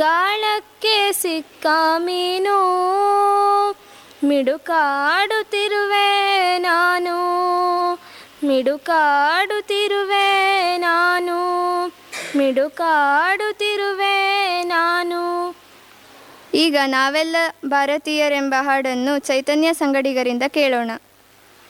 ಗಾಳಕ್ಕೆ ಸಿಕ್ಕ ಮೀನು ಮಿಡುಕಾಡುತ್ತಿರುವೆ ನಾನು, ಮಿಡುಕಾಡುತ್ತಿರುವೆ ನಾನು, ಮಿಡುಕಾಡುತ್ತಿರುವೆ ನಾನು. ಈಗ ನಾವೆಲ್ಲ ಭಾರತೀಯರೆಂಬ ಹಾಡನ್ನು ಚೈತನ್ಯ ಸಂಗಡಿಗರಿಂದ ಕೇಳೋಣ.